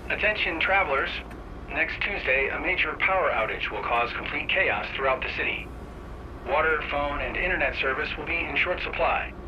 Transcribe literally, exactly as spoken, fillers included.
Attention travelers. Next Tuesday, a major power outage will cause complete chaos throughout the city. Water, phone, and internet service will be in short supply.